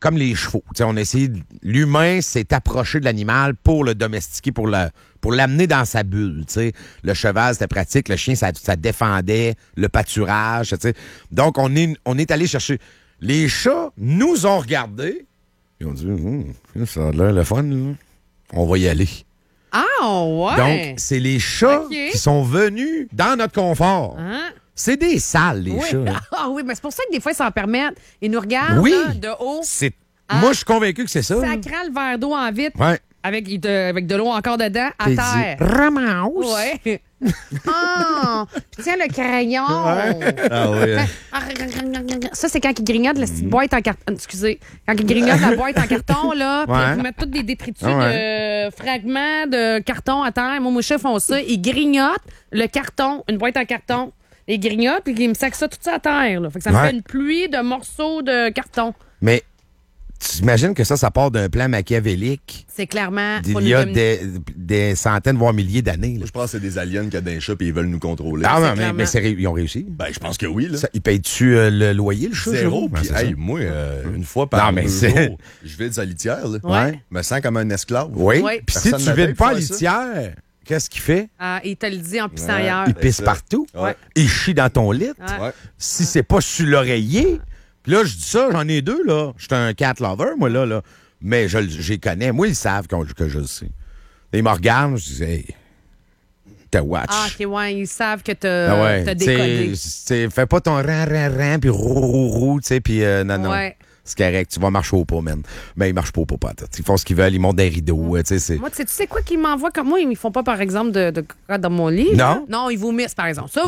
comme les chevaux. Tu sais, on a essayé... L'humain s'est approché de l'animal pour le domestiquer, pour l'amener dans sa bulle. Tu sais. Le cheval, c'était pratique. Le chien, ça défendait le pâturage. Tu sais. Donc, on est allé chercher... Les chats nous ont regardés. Ils ont dit, ça a l'air le fun, là. On va y aller. Ah, ouais. Donc, c'est les chats qui sont venus dans notre confort. Hein? C'est des salles, les chats. Ah oui, mais c'est pour ça que des fois, ils s'en permettent. Ils nous regardent là, de haut. Moi, je suis convaincu que c'est ça. Sacrant le verre d'eau en vitre. Ouais. Avec de l'eau encore dedans, à terre. Ramasse. Ouais. Puis tiens le crayon. Ah oui. Ça, c'est quand ils grignotent la petite boîte en carton. Excusez. Quand ils grignotent la boîte en carton, là, puis ils mettent tous des détritus de fragments de carton à terre. Moi, mes chefs font ça. Ils grignotent le carton, une boîte en carton. Ils grignotent, puis ils me sacent ça tout ça à terre. Là. Fait que ça me fait une pluie de morceaux de carton. Mais tu imagines que ça part d'un plan machiavélique. C'est clairement... Il y a des centaines, voire milliers d'années. Je pense que c'est des aliens qui ont d'un chat et ils veulent nous contrôler. Ah non, mais ils ont réussi. Ben, je pense que oui. Là. Ils payent-tu le loyer, le chat? Zéro. Puis, moi, une fois par jour, je vide sa litière. Là. Ouais. Je me sens comme un esclave. Oui. Puis si tu vides pas la litière, qu'est-ce qu'il fait? Il te le dit en pissant ailleurs. Il pisse partout. Ouais. Il chie dans ton lit. Ouais. Si c'est pas sur l'oreiller... Puis là, je dis ça, j'en ai deux, là. Je suis un cat lover, moi, là. Mais je les connais. Moi, ils savent que je le sais. Ils me regardent, je dis, hey, t'as watch. Ah, OK, ouais, ils savent que t'as déconné. Fais pas ton ran, puis roux, tu sais, puis non. Ouais. C'est correct, tu vas marcher au pas, man. Mais ils marchent pas au pas, ils font ce qu'ils veulent, ils montent des rideaux, tu sais. Moi, tu sais quoi qu'ils m'envoient comme moi? Ils font pas, par exemple, de dans mon lit. Non. Là. Non, ils vomissent, par exemple. Ça,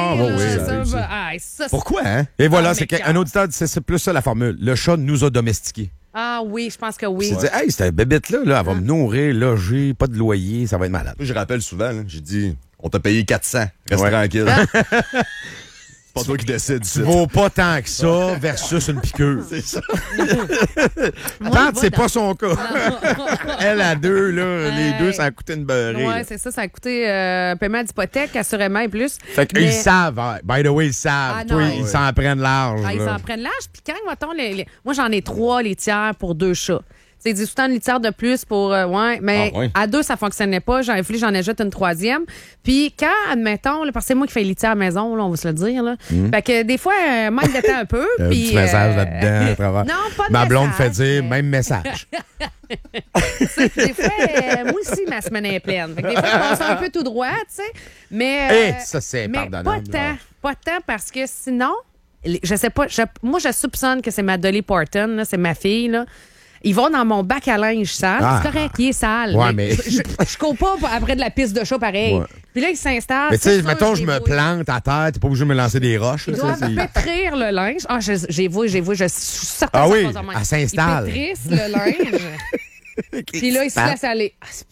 ça, pourquoi, hein? Et voilà, c'est qu'un auditeur dit, c'est plus ça la formule. Le chat nous a domestiqués. Ah oui, je pense que oui. C'est dit, hey, cette bébête-là, elle va me nourrir, loger, pas de loyer, ça va être malade. Moi, je rappelle souvent, j'ai dit, on t'a payé 400, reste tranquille. C'est pas toi qui décides. Tu vaux pas tant que ça versus une piqûre. C'est ça. Tant que c'est pas son cas. Elle a deux, là, les deux, ça a coûté une beurrée. Oui, c'est ça, ça a coûté paiement d'hypothèque, assurément, et plus. Fait qu'ils savent, by the way, ils savent. Ah, toi, non, ils s'en prennent large. Ils s'en prennent large, puis quand, mettons, moi, j'en ai 3 laitières pour 2 chats. C'est du temps de litière de plus pour. Mais à 2, ça fonctionnait pas. J'en ajoute une 3e. Puis quand, admettons, parce que c'est moi qui fais litière à la maison, là, on va se le dire. Là. Fait que des fois, manque de temps un peu. Un petit message là-dedans à travers. Non, pas de Ma blonde message, fait dire même message. Des fois, moi aussi, ma semaine est pleine. Fait que des fois, je passe un peu tout droit, tu sais. Mais. Ça, c'est mais pardonnable. Pas tant parce que sinon, je sais pas, moi, je soupçonne que c'est ma Dolly Parton, là, c'est ma fille, là. Ils vont dans mon bac à linge sale. C'est correct, il est sale. Ouais, mais... Je cours pas après de la piste de chat pareil. Ouais. Puis là, il s'installe. Mais tu sais, mettons, je me plante à terre, t'es pas obligé de me lancer des roches. Ils doivent pétrir le linge. Ah, j'ai vu, je suis certaine. Ah oui, elle s'installe. Ils pétrissent le linge. Puis là, il se laisse aller.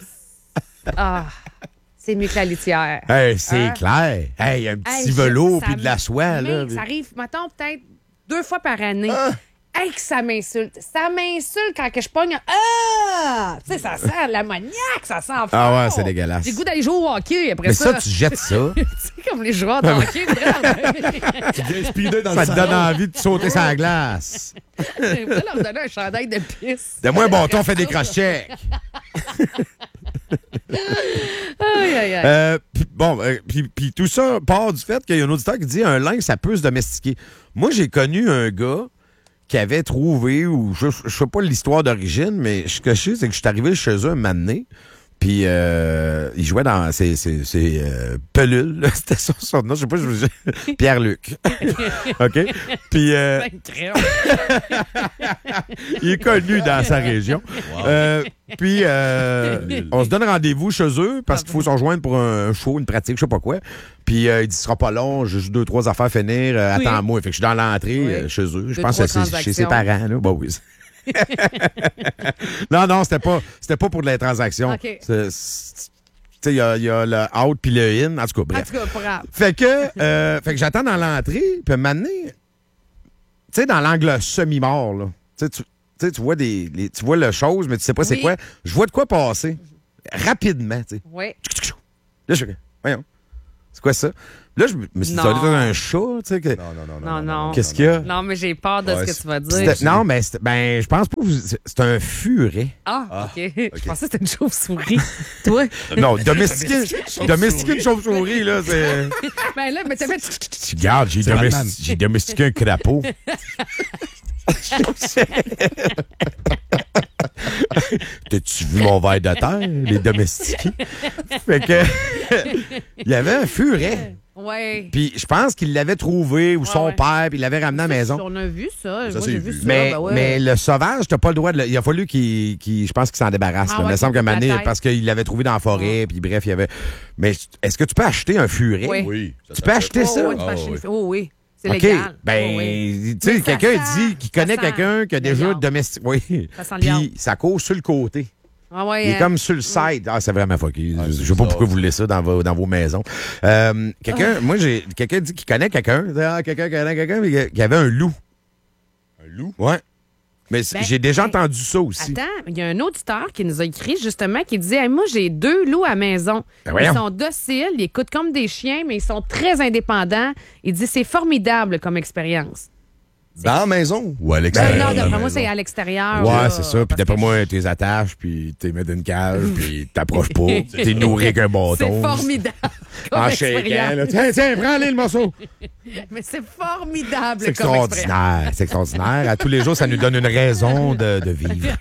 C'est mieux que la litière. Hey, c'est clair. Hey, un petit velours puis de la soie. Là. Ça arrive, mettons, peut-être 2 fois par année. Hey, que ça m'insulte. Ça m'insulte quand que je pogne. Tu sais, ça sent l'ammoniaque, ça sent fort. Ah ouais, c'est dégueulasse. J'ai le goût d'aller jouer au hockey après ça. Mais ça, tu jettes ça. Tu sais, comme les joueurs de hockey. Tu viens speeder dans le ça te donne envie de sauter sur la glace. J'ai voulu leur donner un chandail de pisse. De moins bon ton, fait des cross-checks. Puis tout ça part du fait qu'il y a un auditeur qui dit un linge, ça peut se domestiquer. Moi, j'ai connu un gars qui avait trouvé, ou je sais pas l'histoire d'origine, mais ce que je sais, c'est que je suis arrivé chez eux un moment donné, puis il jouait dans ses pelules, là, c'était son nom, je sais pas, Pierre-Luc. OK? Puis il est connu dans sa région. Wow. Puis on se donne rendez-vous chez eux parce qu'il faut se rejoindre pour un show, une pratique, je sais pas quoi. Puis il dit, ce sera pas long, j'ai juste 2-3 affaires à finir, attends-moi. Fait que je suis dans l'entrée chez eux. Je pense que c'est chez ses parents, là. Bon, oui. non, c'était pas pour de la transaction. Okay. Il y a le out puis le in. En tout cas, bref. Pas grave. Fait que j'attends dans l'entrée, puis à un moment donné, tu sais, dans l'angle semi-mort, là, tu vois tu vois la chose, mais tu sais pas c'est quoi. Je vois de quoi passer rapidement, tu sais. Oui. Là, je fais, voyons. C'est quoi ça? Là, je me suis dit, ça doit être un chat, tu sais. Que... Non. Qu'est-ce qu'il y a? Non, mais j'ai peur de ce que tu vas dire. Non, mais je pense pas. C'est un furet. Ah, OK. Je pensais que c'était une chauve-souris. Toi? Non, domestiquer une chauve-souris, là, c'est. Ben là, mais t'as fait. Regarde, j'ai domestiqué un crapaud. T'as-tu vu mon verre de terre, les domestiqués? Fait que. Il y avait un furet. Ouais. Puis je pense qu'il l'avait trouvé, ou son père, puis il l'avait ramené à la maison. On a vu ça. Moi, j'ai vu ça. Mais le sauvage, t'as pas le droit de. Il a fallu je pense qu'il s'en débarrasse. Il me semble qu'à un moment donné, parce qu'il l'avait trouvé dans la forêt, puis bref, il y avait. Mais est-ce que tu peux acheter un furet? Oui. Tu peux acheter ça? Oui. C'est OK. légal. Tu sais, quelqu'un dit qu'il connaît quelqu'un qui a déjà domestiqué. Oui. Puis ça court sur le côté. Ah ouais, il est comme sur le side. Ah, c'est vraiment fucké. Je sais pas pourquoi vous voulez ça dans vos maisons. Quelqu'un dit qu'il connaît quelqu'un. Quelqu'un connaît quelqu'un qui avait un loup. Un loup? Ouais. Mais j'ai déjà entendu ça aussi. Attends, il y a un auditeur qui nous a écrit justement qui disait hey, moi, j'ai 2 loups à la maison. Ils sont dociles, ils écoutent comme des chiens, mais ils sont très indépendants. Il dit c'est formidable comme expérience. Dans la maison ou à l'extérieur? Non, d'après moi, c'est à l'extérieur. Ouais, c'est ça. Puis d'après moi, t'es attaches, puis t'es mets dans une cage, puis t'approches pas. T'es nourri qu'un bâton. C'est formidable. En shaking, là. Tiens, prends-les le morceau. Mais c'est formidable. C'est extraordinaire. C'est extraordinaire. À tous les jours, ça nous donne une raison de vivre.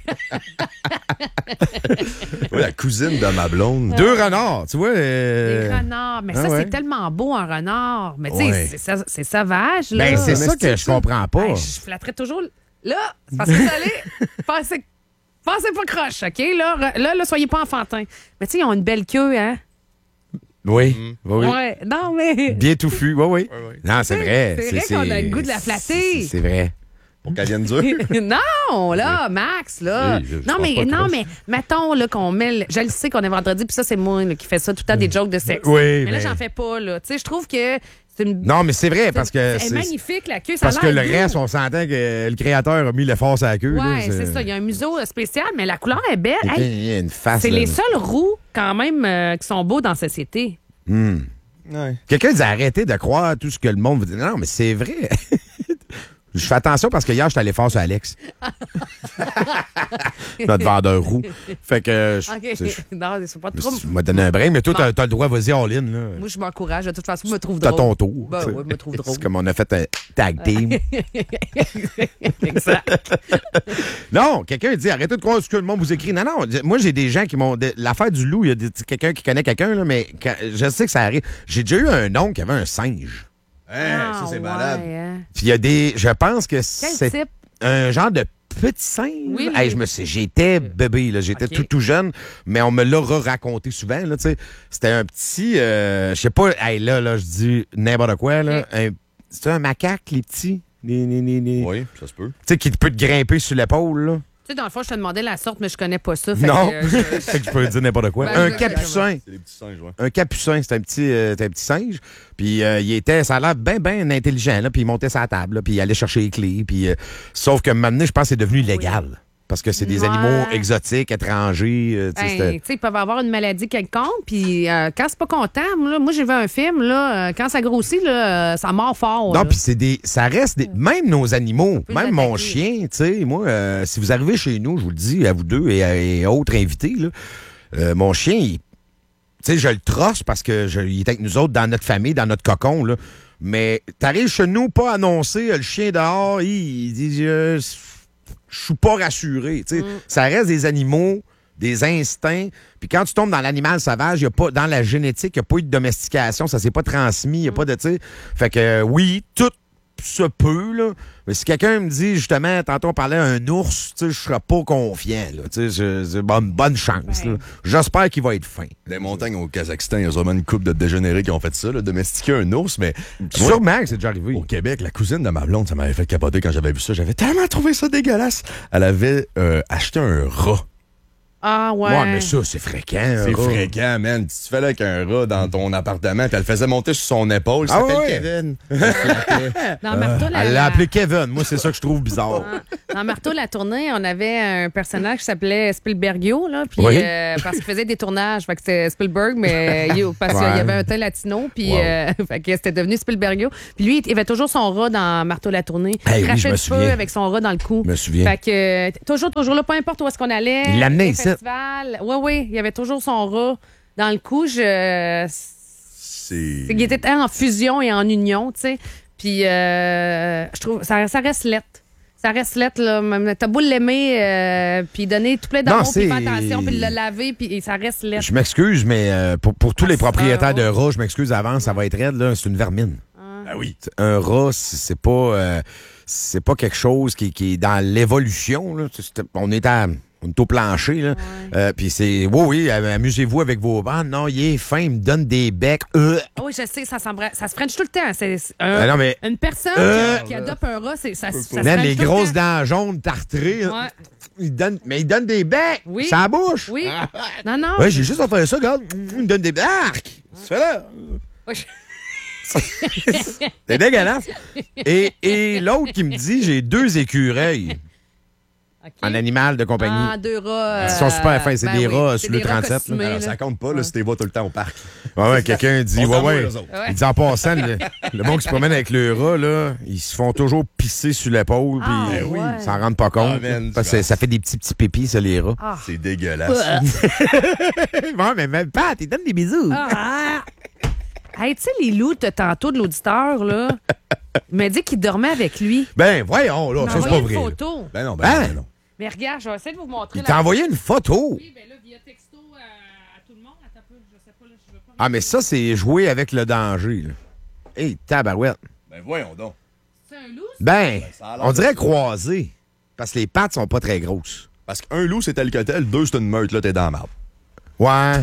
Ouais, la cousine de ma blonde. 2 renards, tu vois. Des renards. Mais ça, c'est tellement beau, un renard. Mais tu sais, c'est sauvage, là. Ben, c'est ça que je comprends pas. Je flatterais toujours. Là, c'est parce que vous allez pensez pas croche, OK? Là, soyez pas enfantins. Mais tu sais, ils ont une belle queue, hein? Oui. Ouais. Non, mais. Bien touffu, oui. Non, c'est vrai. C'est vrai qu'on a le goût de la flatter. C'est vrai. Pour qu'elle vienne dure? Non, là, Max, là. Oui, mais mettons là, qu'on met. Je le sais qu'on est vendredi, puis ça, c'est moi là, qui fais ça tout le temps des jokes de sexe. Oui, mais là, j'en fais pas, là. Tu sais, je trouve que. Non, mais c'est vrai, parce que. C'est magnifique, la queue. Parce que le reste, on s'entend que le créateur a mis l'effort sur la queue. Oui, c'est ça. Il y a un museau spécial, mais la couleur est belle. Il y a une face. C'est les seuls roux, quand même, qui sont beaux dans la société. Ouais. Quelqu'un dit arrêtez de croire tout ce que le monde vous dit. Non, mais c'est vrai. Je fais attention parce que hier, j'étais allé fort sur Alex. Notre vendeur roux. Fait que. Non, c'est pas trop. Tu m'as donné un brin, mais toi, t'as le droit, vas-y, all in. Là. Moi, je m'encourage. De toute façon, je me trouve drôle. T'as ton tour. Ben, oui, je me trouve drôle. C'est comme on a fait un tag team. Exact. Non, quelqu'un dit arrêtez de croire ce que le monde vous écrit. Non, moi, j'ai des gens qui m'ont. L'affaire du loup, il y a quelqu'un qui connaît quelqu'un, là, mais je sais que ça arrive. J'ai déjà eu un oncle qui avait un singe. Ça, c'est malade. Puis il y a des. Je pense que c'est type? un genre de petit singe. Oui. Hey, j'étais bébé, là. J'étais tout jeune, mais on me l'a raconté souvent, là, tu sais. C'était un petit. Je sais pas. Hey, là, je dis n'importe quoi, là. C'est un macaque, les petits? Oui, ça se peut. Tu sais, qui peut te grimper sur l'épaule, là. Tu sais, dans le fond, je te demandais la sorte, mais je connais pas ça. Non, fait que je peux dire n'importe quoi. Ben, un capucin. C'est des petits singes, ouais. Un capucin, c'est un petit singe. Puis ça a l'air bien intelligent, là. Puis il montait sa table, là, puis il allait chercher les clés. Puis, sauf que maintenant, je pense que c'est devenu illégal. Parce que c'est des animaux exotiques, étrangers. Tu sais, ils peuvent avoir une maladie quelconque. Puis quand c'est pas content, moi j'ai vu un film, là, quand ça grossit, là, ça mord fort. Non, puis ça reste même nos animaux, même mon attaquer. chien, tu sais, moi, si vous arrivez chez nous, je vous le dis à vous deux et autres invités, là, mon chien, tu sais, je le trosse parce que il est avec nous autres dans notre famille, dans notre cocon, là. Mais t'arrives chez nous, pas annoncé, le chien dehors, il dit je suis pas rassuré. Tu sais. Ça reste des animaux, des instincts. Puis quand tu tombes dans l'animal sauvage, y a pas, dans la génétique, il n'y a pas eu de domestication. Ça s'est pas transmis. Il n'y a pas de. Tu sais. Fait que oui, tout se peut, là. Mais si quelqu'un me dit, justement, tantôt on parlait d'un ours, tu sais, je serais pas confiant, là. Tu sais, c'est bonne chance, là. J'espère qu'il va être fin. Les montagnes au Kazakhstan, il y a vraiment une couple de dégénérés qui ont fait ça, là, domestiquer un ours, mais. Sûrement que c'est déjà arrivé. Au Québec, la cousine de ma blonde, ça m'avait fait capoter quand j'avais vu ça. J'avais tellement trouvé ça dégueulasse. Elle avait acheté un rat. Ah, ouais. Ouais, mais ça, c'est fréquent. C'est fréquent, man. Si tu fais là avec un rat dans ton appartement, puis elle le faisait monter sur son épaule, ça s'appelle Kevin. Dans Marteau, Elle l'a appelé Kevin. Moi, c'est ça que je trouve bizarre. Dans Marteau, la tournée, on avait un personnage qui s'appelait Spielbergio, là, puis Oui. parce qu'il faisait des tournages. Fait que c'était Spielberg, mais parce qu'il y avait un teint latino, puis fait que c'était devenu Spielbergio. Puis lui, il avait toujours son rat dans Marteau, la tournée. Hey, Il oui, crachait je me le feu souviens. avec son rat dans le cou. Je me souviens. Fait que toujours là, peu importe où est-ce qu'on allait. Il l'amenait ici. Festival. Oui, il y avait toujours son rat dans le cou. Il était en fusion et en union, tu sais. Puis je trouve ça reste lettre. Ça reste lettre, là. T'as beau l'aimer, puis donner tout plein d'amour, puis faire attention, puis le laver, puis ça reste lettre. Je m'excuse, mais pour tous les propriétaires de rats, je m'excuse avant, ça va être raide, là. C'est une vermine. Ah oui. Un rat, c'est pas quelque chose qui est dans l'évolution, là. On est au plancher, là. Puis c'est... Oui, amusez-vous avec vos bandes. Non, il est fin, il me donne des becs. Oui, je sais, ça se french tout le temps. C'est non, mais... Une personne qui adopte un rat, ça se french Même les tout le grosses temps. dents jaunes tartrées, Ouais. il donne des becs. Oui. Ça bouche. Oui. Non. Oui, j'ai juste entendu ça, regarde. Il me donne des becs. Tu fais là. C'est dégueulasse. Et l'autre qui me dit, j'ai 2 écureuils. Okay. En animal de compagnie. Ah, 2 rats. Ils sont super fins, c'est des rats sur le 37. costumés, Alors, ça compte pas, là, si tu les vois tout le temps au parc. Ouais, quelqu'un dit, On s'en ouais. va, eux autres. Il dit en passant, le monde qui se promène avec le rat, là, ils se font toujours pisser sur l'épaule, puis oui. ils s'en rendent pas compte. Ah, man, parce que ça fait des petits pépis, ça, les rats. Ah. C'est dégueulasse. Ouais, mais même pas, tu donnes des bisous. Hey, tu sais, les loups de tantôt de l'auditeur, là, il m'a dit qu'il dormait avec lui. Ben, voyons, là, Il m'a ça, c'est envoyé pas une vrai. photo. Ben non, Hein? non. Mais regarde, je vais essayer de vous montrer. Il t'a envoyé une photo. Oui, ben là, via texto à tout le monde. Attends un peu, je sais pas, là, je veux pas... Ah, mais ça, c'est jouer avec le danger, là. Hey, tabarouette. Ben voyons donc. C'est un loup? Ben, ça a l'air on de dirait ça. croisé. Parce que les pattes sont pas très grosses. Parce qu'un loup, c'est tel que tel. 2, c'est une meute. Là, t'es dans la marde. Ouais.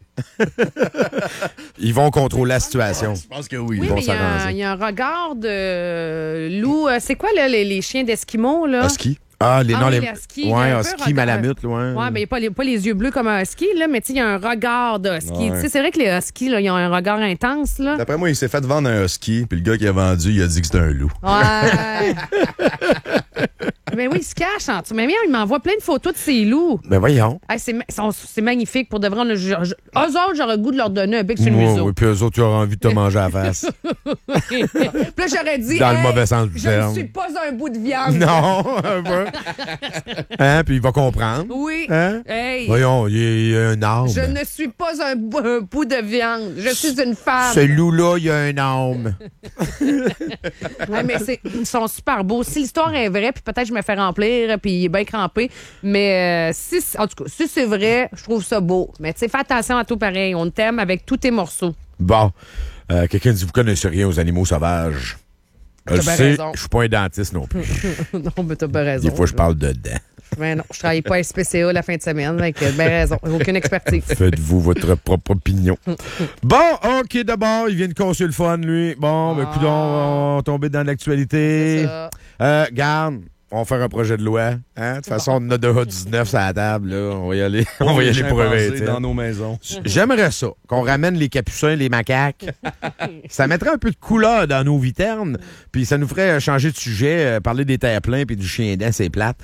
Ils vont contrôler la situation. Je pense que oui. Oui, vont mais s'arranger. il y a un regard de loup. C'est quoi, là, les chiens d'Esquimaux, là? Husky. Ah, Ah non, oui, les husky, il y a ouais, un peu husky, regard. malamute, ouais. Ouais, mais pas les yeux bleus comme un husky, là, mais tu sais, il y a un regard de husky. Ouais. Tu sais, c'est vrai que les huskies, là, ils ont un regard intense, là. D'après moi, il s'est fait vendre un husky, puis le gars qui a vendu, il a dit que c'était un loup. Ouais. Mais oui, il se cache en dessous. Mais bien, il m'envoie plein de photos de ces loups. Ben voyons. Hey, c'est magnifique. Pour de vrai, eux autres, j'aurais le goût de leur donner un bec sur le museau. Oui, puis eux autres, ils auront envie de te manger à la face. Puis là, j'aurais dit, Dans le hey, mauvais sens du je ne terme. suis pas un bout de viande. Non, un peu. Hein, puis il va comprendre. Oui. Hein? Hey, Voyons, il y a un arme. je ne suis pas un bout de viande. Je suis une femme. Ce loup-là, il y a un arme. Ouais, mais ils sont super beaux. Si l'histoire est vraie, puis peut-être je me fais remplir, puis il est bien crampé. Mais en tout cas, si c'est vrai, je trouve ça beau. Mais tu sais, fais attention à tout pareil. On t'aime avec tous tes morceaux. Bon, quelqu'un dit, vous connaissez rien aux animaux sauvages. Je T'as bien sais, raison. je suis pas un dentiste non plus. Non, mais t'as bien raison. Des fois, je parle de dents. Mais non, je travaille pas à SPCA la fin de semaine. Avec bien raison. Aucune expertise. Faites-vous votre propre opinion. Bon, OK, d'abord, il vient de casser le fun, lui. Bon, ben, écoute, on va tomber dans l'actualité. C'est ça. Garde, on va faire un projet de loi. Hein? De toute façon, on a déjà 19 sur la table. Là. On va y aller, on va y aller pour un 20. dans nos maisons. J'aimerais ça, qu'on ramène les capucins, les macaques. Ça mettrait un peu de couleur dans nos viternes, puis ça nous ferait changer de sujet, parler des terre-pleins puis du chien dent, c'est plate.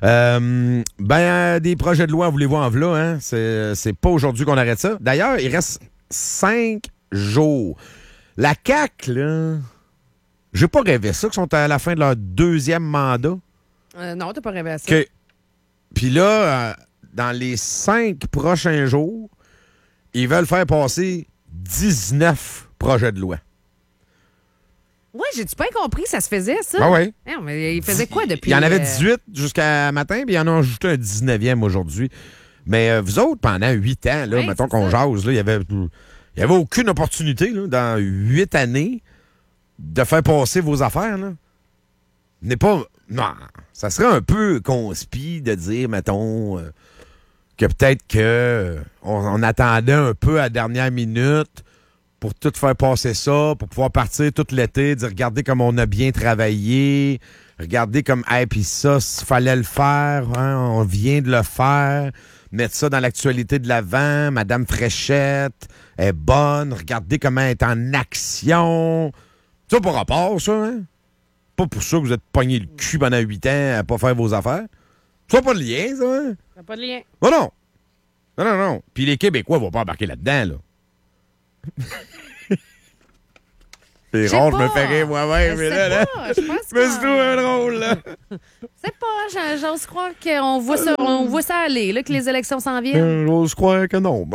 Des projets de loi, voulez-vous en v'là, hein? C'est pas aujourd'hui qu'on arrête ça. D'ailleurs, il reste 5 jours. La CAQ, là, j'ai pas rêvé ça, qu'ils sont à la fin de leur 2e mandat. Non, t'as pas rêvé à ça. Que... Puis là, dans les 5 prochains jours, ils veulent faire passer 19 projets de loi. Oui, j'ai-tu pas compris que ça se faisait, ça? Ah oui. Non, mais il faisait quoi depuis? Il y en avait 18 jusqu'à matin, puis ils en ont ajouté un 19e aujourd'hui. Mais vous autres, pendant 8 ans, là, Ouais, mettons c'est qu'on ça. jase, là, il y avait aucune opportunité là, dans 8 années de faire passer vos affaires. Là. N'est pas... Non, ça serait un peu conspi de dire, mettons, que peut-être que on attendait un peu à la dernière minute pour tout faire passer ça, pour pouvoir partir tout l'été, dire regardez comme on a bien travaillé, regardez comme, hey, puis ça, s'il fallait le faire, hein, on vient de le faire. mettre ça dans l'actualité de l'avant. Madame Fréchette est bonne. Regardez comment elle est en action. Ça, pas rapport, ça, hein? Pas pour ça que vous êtes pogné le cul pendant 8 ans à pas faire vos affaires. Ça n'a pas de lien, ça, hein? Ça n'a pas de lien. Oh non! Non. Puis les Québécois vont pas embarquer là-dedans, là. C'est rare, je me fais rire moi-même, mais là, je pense je me suis trouvé drôle, là. C'est pas, j'ose croire qu'on voit ça aller, là, que les élections s'en viennent. J'ose croire que non.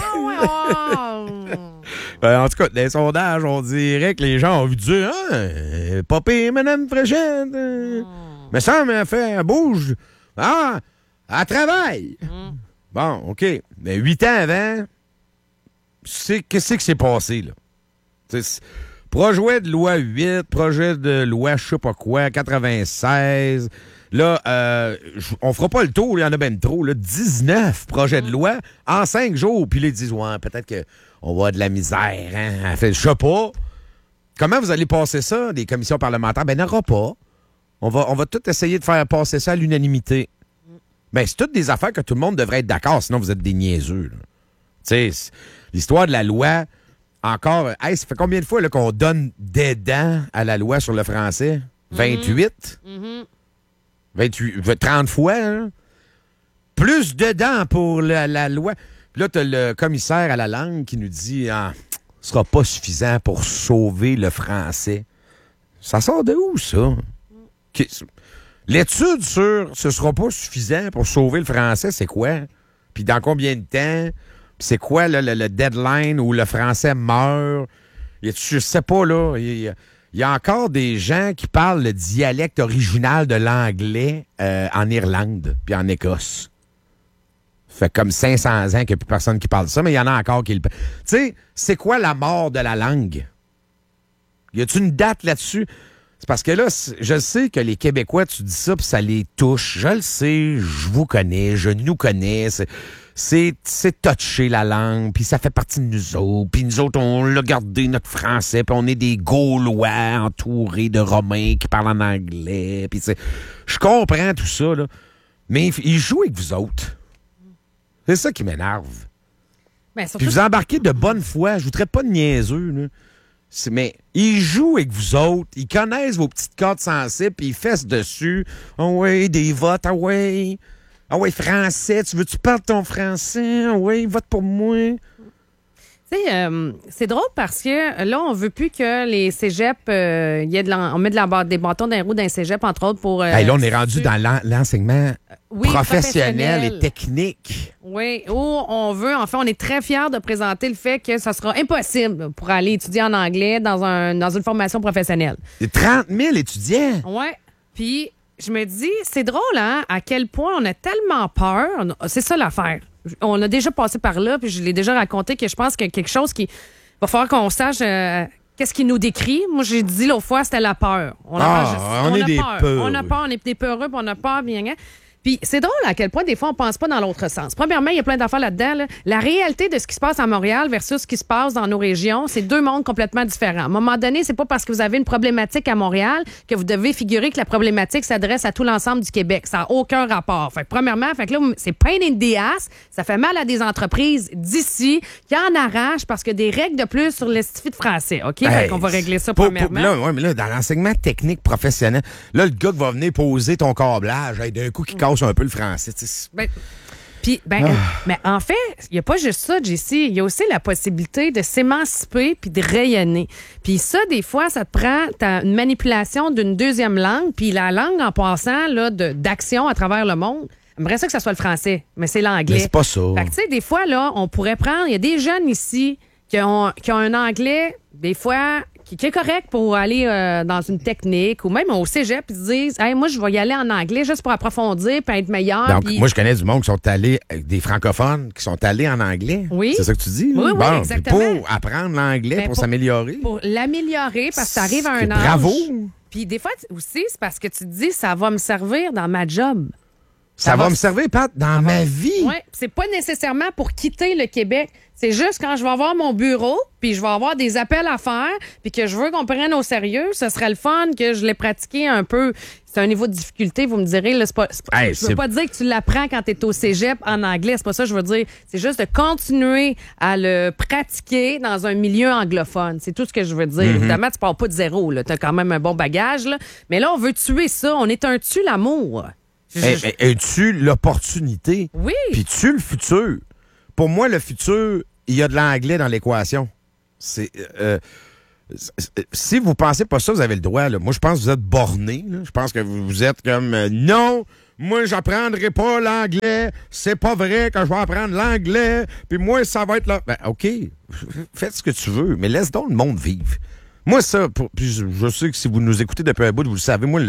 En tout cas, dans les sondages, on dirait que les gens ont vu dire « Ah, pas pire, Mme Fréchette. Mais ça, elle bouge. Ah, elle travaille. Bon, OK. Mais 8 ans avant, qu'est-ce qui s'est passé, là? Projet de loi 8, projet de loi je sais pas quoi, 96. Là, on fera pas le tour, il y en a ben trop. Là, 19 projets de loi en 5 jours. Puis là, ils disent, ouais, peut-être qu'on va avoir de la misère. Hein? Elle fait, je sais pas. Comment vous allez passer ça, des commissions parlementaires? Ben, il n'y en aura pas. On va tout essayer de faire passer ça à l'unanimité. Ben, c'est toutes des affaires que tout le monde devrait être d'accord, sinon vous êtes des niaiseux. Tu sais, l'histoire de la loi... Encore, ça fait combien de fois là, qu'on donne des dents à la loi sur le français? 28? 28, 30 fois, hein? Plus de dents pour la loi. Puis là, tu as le commissaire à la langue qui nous dit ce sera pas suffisant pour sauver le français. Ça sort de où, ça? L'étude sur ce sera pas suffisant pour sauver le français, c'est quoi? Puis dans combien de temps? C'est quoi le deadline où le français meurt? Je sais pas, là. Il y a encore des gens qui parlent le dialecte original de l'anglais en Irlande puis en Écosse. Fait comme 500 ans qu'il n'y a plus personne qui parle ça, mais il y en a encore qui le... Tu sais, c'est quoi la mort de la langue? Y a-tu une date là-dessus? C'est parce que là, je sais que les Québécois, tu dis ça puis ça les touche. Je le sais, je vous connais, je nous connais. C'est touché la langue, puis ça fait partie de nous autres. Puis nous autres, on l'a gardé, notre français, puis on est des Gaulois entourés de Romains qui parlent en anglais. Puis je comprends tout ça, là. Mais ils jouent avec vous autres. C'est ça qui m'énerve. Puis vous embarquez de bonne foi. Je vous traite pas de niaiseux, là. Mais ils jouent avec vous autres. Ils connaissent vos petites cartes sensibles, puis ils fessent dessus. Ah ouais, des votes, ah ouais... Ah oui, français, tu veux-tu parler de ton français? Ah oui, vote pour moi. Tu sais, c'est drôle parce que là, on veut plus que les cégeps, on met des bâtons dans les roues d'un cégep, entre autres, pour... là, on est rendu dans l'enseignement professionnel et technique. Oui, où on veut, en fait, on est très fiers de présenter le fait que ça sera impossible pour aller étudier en anglais dans une formation professionnelle. Il y a 30 000 étudiants. Oui, puis... Je me dis, c'est drôle, hein, à quel point on a tellement peur. C'est ça l'affaire. On a déjà passé par là, puis je l'ai déjà raconté, que je pense qu'il y a quelque chose qui va falloir qu'on sache qu'est-ce qui nous décrit. Moi, j'ai dit l'autre fois, c'était la peur. On est des peurs. On a peur, on est des peureux, puis on a peur, bien. Puis c'est drôle à quel point, des fois, on pense pas dans l'autre sens. Premièrement, il y a plein d'affaires là-dedans. Là. La réalité de ce qui se passe à Montréal versus ce qui se passe dans nos régions, c'est 2 mondes complètement différents. À un moment donné, c'est pas parce que vous avez une problématique à Montréal que vous devez figurer que la problématique s'adresse à tout l'ensemble du Québec. Ça n'a aucun rapport. Fait que premièrement, là, c'est pain in the ass. Ça fait mal à des entreprises d'ici qui en arrachent parce que des règles de plus sur l'estifie de français. OK? Fait qu'on va régler ça premièrement. Mais là, dans l'enseignement technique professionnel, là, le gars qui va venir poser ton câblage, d'un coup, qui casse un peu le français. Mais en fait, il n'y a pas juste ça, Jessie. Il y a aussi la possibilité de s'émanciper puis de rayonner. Puis ça, des fois, ça te prend une manipulation d'une deuxième langue. Puis la langue, en passant là, d'action à travers le monde, j'aimerais ça que ça soit le français, mais c'est l'anglais. Mais c'est pas ça. Fait que, tu sais, des fois, là, on pourrait prendre... Il y a des jeunes ici qui ont un anglais, des fois... qui est correct pour aller dans une technique ou même au cégep, ils se disent hey, moi, je vais y aller en anglais juste pour approfondir puis être meilleur. Donc, moi, je connais du monde qui sont allés, des francophones qui sont allés en anglais. Oui. C'est ça que tu dis? Oui, oui, exactement. Pour apprendre l'anglais, pour s'améliorer. Pour l'améliorer, parce que ça arrive à un âge. Bravo! Puis des fois aussi, c'est parce que tu te dis ça va me servir dans ma job. Ça va me servir, Pat, dans ma vie. Oui, c'est pas nécessairement pour quitter le Québec. C'est juste quand je vais avoir mon bureau, puis je vais avoir des appels à faire, puis que je veux qu'on prenne au sérieux, ce serait le fun que je l'ai pratiqué un peu. c'est un niveau de difficulté, vous me direz. Là, je veux pas dire que tu l'apprends quand tu es au cégep en anglais. C'est pas ça que je veux dire. C'est juste de continuer à le pratiquer dans un milieu anglophone. C'est tout ce que je veux dire. Évidemment, tu pars pas de zéro. Tu as quand même un bon bagage. Là. Mais là, on veut tuer ça. On est un tue l'amour. Tu l'opportunité. Oui. Puis tu le futur. Pour moi, le futur, il y a de l'anglais dans l'équation. C'est... si vous pensez pas ça, vous avez le droit. Là. Moi, je pense que vous êtes borné. Je pense que vous êtes comme non, moi, j'apprendrai pas l'anglais. C'est pas vrai que je vais apprendre l'anglais. Puis moi, ça va être là. Ben, OK, faites ce que tu veux, mais laisse donc le monde vivre. Moi, ça, puis je sais que si vous nous écoutez depuis un bout, vous le savez, moi,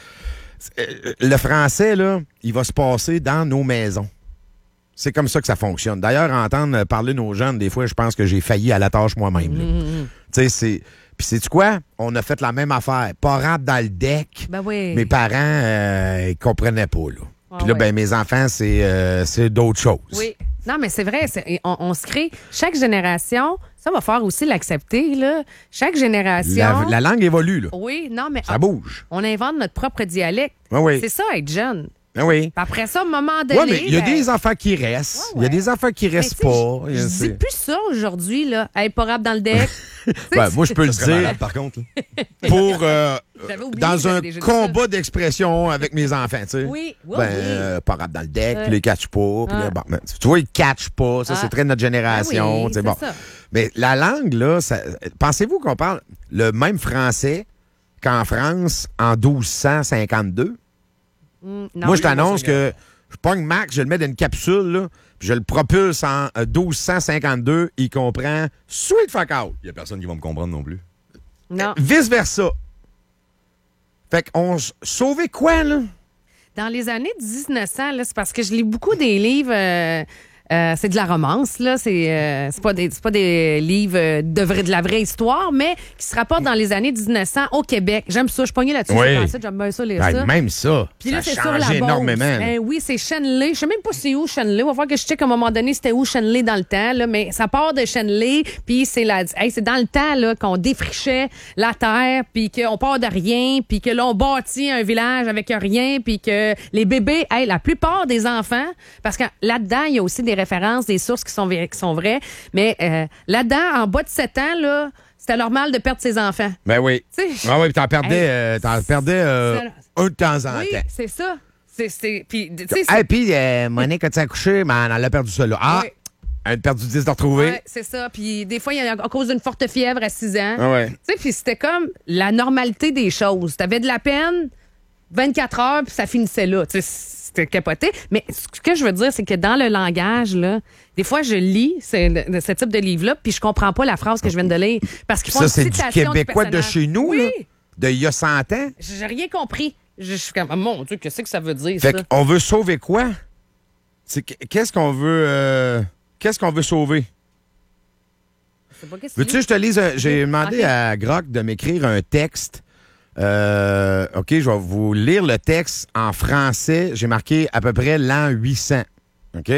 le français, là, il va se passer dans nos maisons. C'est comme ça que ça fonctionne. D'ailleurs, entendre parler nos jeunes, des fois, je pense que j'ai failli à la tâche moi-même. Tu sais, c'est... Puis sais-tu quoi? On a fait la même affaire. Pas rap dans le deck. Ben oui. Mes parents, ils comprenaient pas, là. Puis là, ben mes enfants, c'est d'autres choses. Oui. Non, mais c'est vrai. On se crée... Chaque génération, ça va faire aussi l'accepter, là. Chaque génération... La langue évolue, là. Oui, non, mais... Ça bouge. On invente notre propre dialecte. Oui. C'est ça, être jeune. Ben oui. Puis après ça, à un moment donné... Oui, mais il y a des enfants qui restent. Il y a des enfants qui restent pas. Je dis plus ça aujourd'hui, là. Hey, pas rap dans le deck. Ben, moi, je peux le dire. Malade, par contre. Pour dans un combat d'expression avec mes enfants, tu sais. Oui, oui, pas rap dans le deck, puis les catch pas. Puis là, bon, tu vois, ils catch pas. Ça, c'est très notre génération. Oui, bon. ça. Mais la langue, là, pensez-vous qu'on parle le même français qu'en France en 1252? Non, moi, je t'annonce que je pogne Max, je le mets dans une capsule, là, puis je le propulse en 1252. Il comprend sweet fuck out. Il n'y a personne qui va me comprendre non plus. Non. Vice-versa. Fait qu'on sauvait quoi, là? Dans les années 1900, là, c'est parce que je lis beaucoup des livres... c'est de la romance, là. C'est pas des livres de la vraie histoire, mais qui se rapportent dans les années 1900 au Québec. J'aime ça. Je pognais là-dessus. Oui. J'aime bien ça, lire ça. Même ça. Puis là, ça c'est a sur la changé Beauce. énormément. Oui, c'est Shenley. Je sais même pas c'est où Shenley. On va voir que je check à un moment donné c'était où Shenley dans le temps, là. Mais ça part de Shenley, puis c'est dans le temps, là, qu'on défrichait la terre, puis qu'on part de rien, puis que l'on bâtit un village avec rien, puis que les bébés, la plupart des enfants, parce que là-dedans, il y a aussi des références, des sources qui sont vraies, mais là-dedans, en bas de 7 ans, là, c'était normal de perdre ses enfants. Ben oui. Ah oui, puis t'en perdais un de temps en temps. Oui, c'est ça. Puis, Monique, as-tu accouché? Mais elle a perdu ça, là. Ah! Oui. Elle a perdu 10 de retrouver. Oui, c'est ça. Puis des fois, il y a à cause d'une forte fièvre à 6 ans. Ah ouais. Tu sais, puis c'était comme la normalité des choses. T'avais de la peine, 24 heures, puis ça finissait là. Tu sais, c'était capoté. Mais ce que je veux dire, c'est que dans le langage, là, des fois, je lis ce type de livre-là, puis je comprends pas la phrase que je viens de lire. Parce qu'ils font ça, une c'est du citation québécois de personnage. chez nous, oui. là, de il y a 100 ans. J'ai rien compris. Je suis comme, mon Dieu, qu'est-ce que ça veut dire, Fait ça? qu'on veut sauver quoi? Qu'est-ce qu'on veut sauver? Je sais pas qu'est-ce Veux-tu que je te lise? J'ai demandé à Grock de m'écrire un texte. OK, je vais vous lire le texte en français. J'ai marqué à peu près l'an 800. OK?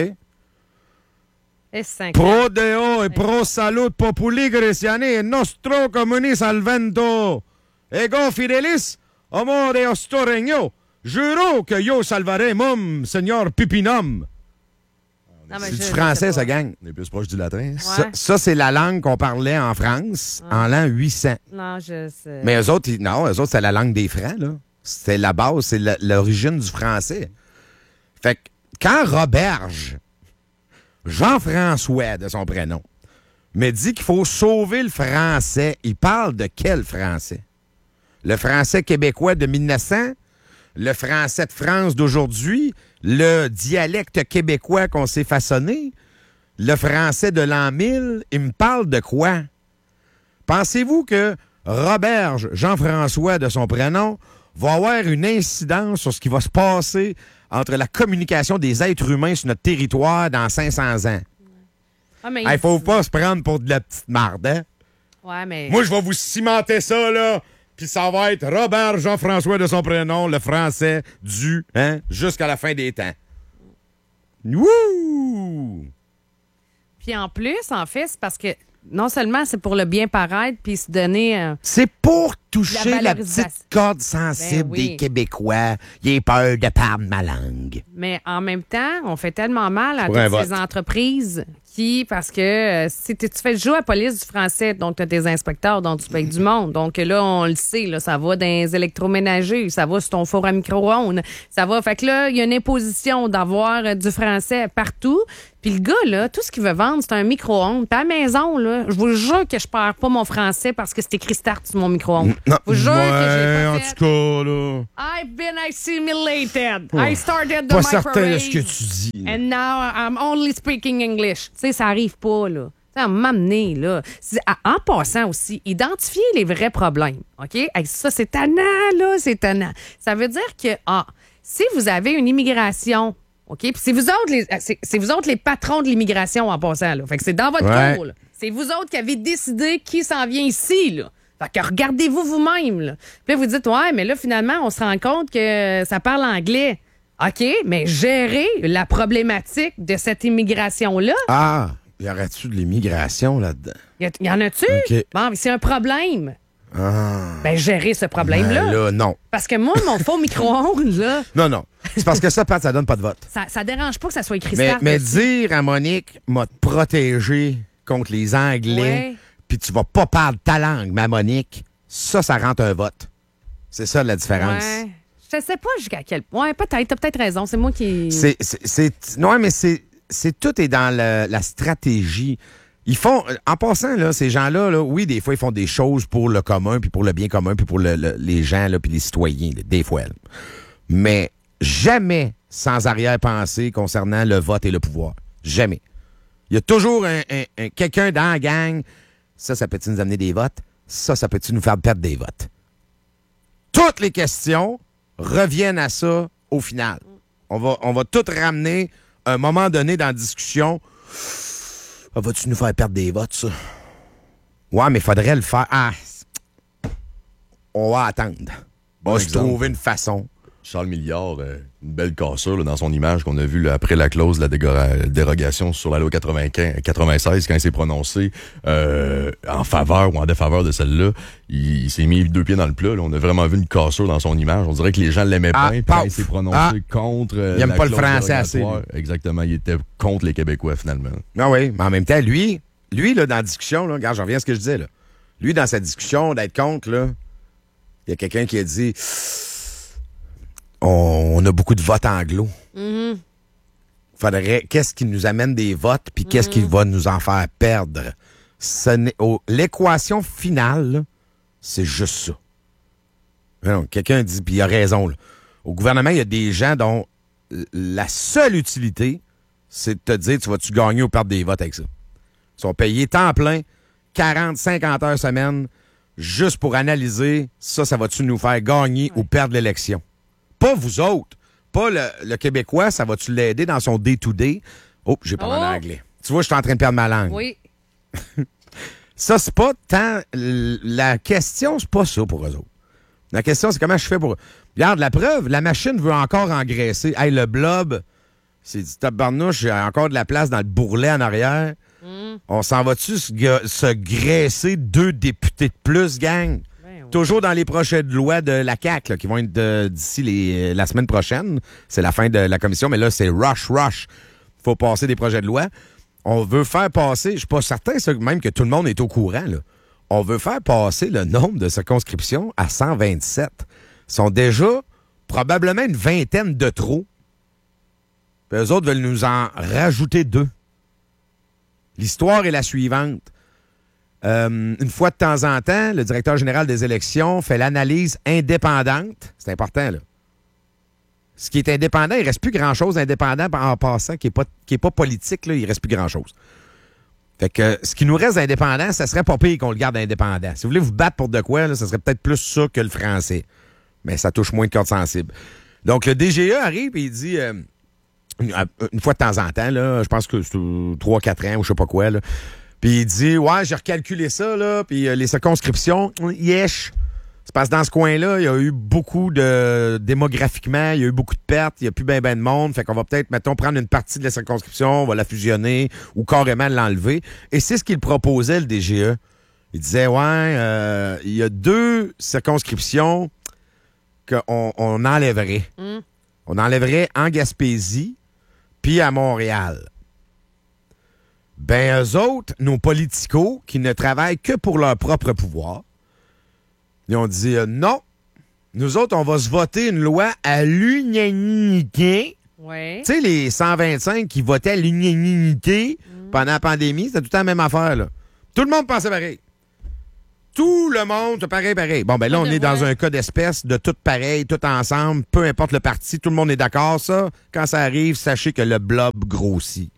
Pro Deo e pro salut populi greciani e nostro comuni salvento. Ego fidelis, homo de osto regno. Juro que yo salvaré mum, Seigneur Pipinum. C'est du français, ça gagne. On est plus proche du latin. Ouais. Ça c'est la langue qu'on parlait en France en l'an 800. Non, je sais. Mais eux autres, c'est la langue des Francs, là. C'est la base, c'est l'origine du français. Fait que quand Roberge, Jean-François de son prénom, me dit qu'il faut sauver le français, il parle de quel français? Le français québécois de 1900? Le français de France d'aujourd'hui? Le dialecte québécois qu'on s'est façonné? Le français de l'an 1000? Il me parle de quoi? Pensez-vous que Roberge, Jean-François de son prénom, va avoir une incidence sur ce qui va se passer entre la communication des êtres humains sur notre territoire dans 500 ans? Il faut pas se prendre pour de la petite marde, hein? Ouais, mais... Moi, je vais vous cimenter ça, là, puis ça va être Robert Jean-François de son prénom, le français du, jusqu'à la fin des temps. Wouh! Puis en plus, en fait, c'est parce que non seulement c'est pour le bien paraître, puis se donner... c'est pour toucher la valorisation. petite corde sensible Ben oui. des Québécois. Il a peur de perdre ma langue. Mais en même temps, on fait tellement mal à Pour un toutes ces vote. entreprises parce que si tu fais jouer à la police du français, donc tu as tes inspecteurs, donc tu payes du monde. Donc là, on le sait, là, ça va dans les électroménagers, ça va sur ton four à micro-ondes, ça va. Fait que là, il y a une imposition d'avoir du français partout. Puis le gars, là, tout ce qu'il veut vendre, c'est un micro-ondes. Puis à la maison, là, je vous jure que je perds pas mon français parce que c'est écrit start sur mon micro-ondes. Je vous jure que j'ai pas en fait. tout cas, là. I've been assimilated. I started the Pas certain de microwave. ce que tu dis. And now I'm only speaking English. Tu sais, ça arrive pas, là. Ça m'amener, là. En passant aussi, identifier les vrais problèmes. OK? Hey, ça, c'est tannant, là. C'est tannant. Ça veut dire que, si vous avez une immigration, OK? Puis c'est vous autres les patrons de l'immigration en passant, là. Fait que c'est dans votre cours, là. C'est vous autres qui avez décidé qui s'en vient ici, là. Fait que regardez-vous vous-même, là. Puis là, vous dites, ouais, mais là, finalement, on se rend compte que ça parle anglais. OK, mais gérer la problématique de cette immigration-là. Ah, y aurait-tu de l'immigration là-dedans? Y en a-tu? OK. Bon, mais c'est un problème. Ben, gérer ce problème-là. Ben là, non. Parce que moi, mon faux micro-ondes, là, Non. C'est parce que ça, Pat, ça donne pas de vote. ça dérange pas que ça soit écrit Mais, start mais dessus. dire à Monique, m'a te protégé contre les Anglais, Ouais. puis tu vas pas parler ta langue, ma Monique, ça rentre un vote. C'est ça la différence. Ouais. Je sais pas jusqu'à quel point. Ouais, peut-être. T'as peut-être raison. C'est moi qui. Non, mais tout est dans la stratégie. Ils font, en passant, là, ces gens-là, là, oui, des fois, ils font des choses pour le commun, puis pour le bien commun, puis pour les gens, là, puis les citoyens, là, des fois. Là. Mais jamais sans arrière-pensée concernant le vote et le pouvoir. Jamais. Il y a toujours quelqu'un dans la gang, ça peut-tu nous amener des votes? Ça peut-tu nous faire perdre des votes? Toutes les questions reviennent à ça au final. On va tout ramener à un moment donné dans la discussion. Vas-tu nous faire perdre des votes, ça? Ouais, mais il faudrait le faire. On va attendre. On va se trouver une façon. Charles Milliard, une belle cassure là, dans son image qu'on a vue là, après la clause de la dérogation sur la loi 96, quand il s'est prononcé en faveur ou en défaveur de celle-là, il s'est mis 2 pieds dans le plat. Là. On a vraiment vu une cassure dans son image. On dirait que les gens l'aimaient bien. Puis quand il s'est prononcé contre il aime pas le français assez. Exactement, il était contre les Québécois finalement. Ah oui, mais en même temps, lui là, dans la discussion, là, regarde, je reviens à ce que je disais. Là. Lui, dans sa discussion d'être contre, là, il y a quelqu'un qui a dit... On a beaucoup de votes anglo. Faudrait, qu'est-ce qui nous amène des votes, puis qu'est-ce qui va nous en faire perdre? L'équation finale, là, c'est juste ça. Non, quelqu'un dit, puis il a raison. Là. Au gouvernement, il y a des gens dont la seule utilité, c'est de te dire, tu vas-tu gagner ou perdre des votes avec ça? Ils sont payés temps plein, 40, 50 heures semaine, juste pour analyser, ça va-tu nous faire gagner ou perdre l'élection? Pas vous autres. Pas le Québécois, ça va-tu l'aider dans son day-to-day? Oh, j'ai pas en anglais. Tu vois, je suis en train de perdre ma langue. Oui. Ça, c'est pas tant... La question, c'est pas ça pour eux autres. La question, c'est comment je fais pour... Regarde, la preuve, la machine veut encore engraisser. Hey, le blob, c'est du tabarnouche, j'ai encore de la place dans le bourrelet en arrière. On s'en va-tu se graisser 2 députés de plus, gang? Toujours dans les projets de loi de la CAQ, là, qui vont être d'ici la semaine prochaine. C'est la fin de la commission, mais là, c'est rush. Faut passer des projets de loi. On veut faire passer, je suis pas certain même que tout le monde est au courant, là. On veut faire passer le nombre de circonscriptions à 127. Ils sont déjà probablement une vingtaine de trop. Puis eux autres veulent nous en rajouter 2. L'histoire est la suivante. Une fois de temps en temps, le directeur général des élections fait l'analyse indépendante. C'est important, là. Ce qui est indépendant, il ne reste plus grand-chose indépendant en passant, qui est pas politique, là, il ne reste plus grand-chose. Fait que ce qui nous reste indépendant, ça serait pas pire qu'on le garde indépendant. Si vous voulez vous battre pour de quoi, là, ça serait peut-être plus ça que le français. Mais ça touche moins de cordes sensibles. Donc, le DGE arrive et il dit, une fois de temps en temps, là, je pense que c'est 3-4 ans ou je sais pas quoi, là, puis il dit, ouais, j'ai recalculé ça, là, puis les circonscriptions, yesh, C'est parce que dans ce coin-là, il y a eu beaucoup démographiquement, il y a eu beaucoup de pertes, il n'y a plus ben de monde. Fait qu'on va peut-être, mettons, prendre une partie de la circonscription, on va la fusionner ou carrément l'enlever. Et c'est ce qu'il proposait, le DGE. Il disait, il y a 2 circonscriptions qu'on enlèverait. On enlèverait en Gaspésie puis à Montréal. Ben, eux autres, nos politicos, qui ne travaillent que pour leur propre pouvoir, ils ont dit non, nous autres, on va se voter une loi à l'unanimité. Ouais. Tu sais, les 125 qui votaient à l'unanimité pendant la pandémie, c'était tout le temps la même affaire, là. Tout le monde pensait pareil. Tout le monde, pareil. Bon, ben là, on est dans un cas d'espèce de tout pareil, tout ensemble, peu importe le parti, tout le monde est d'accord, ça. Quand ça arrive, sachez que le blob grossit.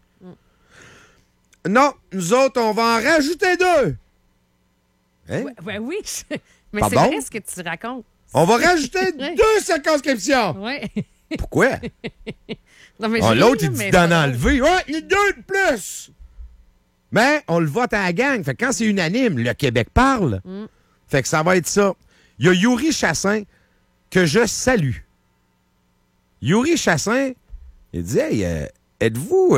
Non, nous autres, on va en rajouter 2. Hein? Ouais, oui. Mais Pardon? c'est vrai ce que tu racontes. On va rajouter 2 circonscriptions. Oui. Pourquoi? Non, mais L'autre, il dit d'en enlever. Ouais, il y a 2 de plus. Mais on le vote à la gang. Fait que quand c'est unanime, le Québec parle. Fait que ça va être ça. Il y a Yuri Chassin que je salue. Yuri Chassin, il dit, hey, êtes-vous